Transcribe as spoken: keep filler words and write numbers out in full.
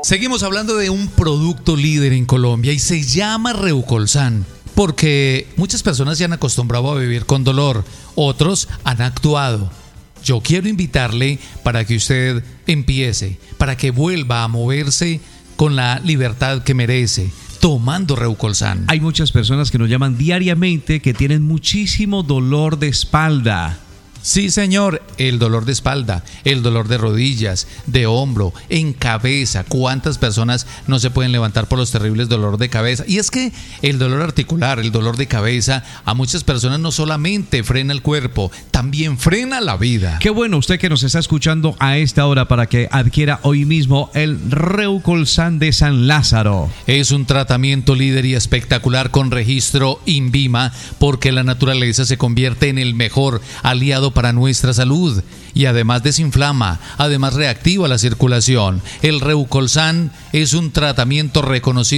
Seguimos hablando de un producto líder en Colombia y se llama Reucolsan, porque muchas personas se han acostumbrado a vivir con dolor, otros han actuado. Yo quiero invitarle para que usted empiece, para que vuelva a moverse con la libertad que merece, tomando Reucolsan. Hay muchas personas que nos llaman diariamente que tienen muchísimo dolor de espalda. Sí, señor, el dolor de espalda, el dolor de rodillas, de hombro, en cabeza. ¿Cuántas personas no se pueden levantar por los terribles dolores de cabeza? Y es que el dolor articular, el dolor de cabeza, a muchas personas no solamente frena el cuerpo, también frena la vida. Qué bueno usted que nos está escuchando a esta hora para que adquiera hoy mismo el Reucolsan de San Lázaro. Es un tratamiento líder y espectacular con registro INVIMA, porque la naturaleza se convierte en el mejor aliado para nuestra salud y además desinflama, además reactiva la circulación. El Reucolsan es un tratamiento reconocido